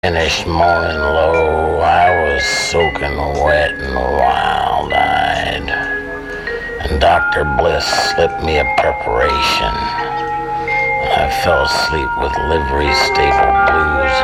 Finished morning low, I was soaking wet and wild-eyed, and Dr. Bliss slipped me a preparation. I fell asleep with livery stable blues